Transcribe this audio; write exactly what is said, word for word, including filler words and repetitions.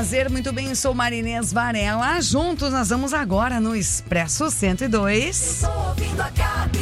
prazer, muito bem, sou Marinês Varela. Juntos nós vamos agora no Expresso cento e dois. Estou ouvindo a Gabi.